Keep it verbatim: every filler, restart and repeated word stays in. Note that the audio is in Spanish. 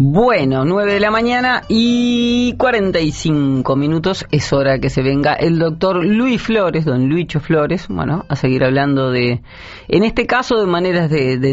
Bueno, nueve de la mañana y cuarenta y cinco minutos, es hora que se venga el doctor Luis Flores, don Luicho Flores, bueno, a seguir hablando de, en este caso, de maneras de, de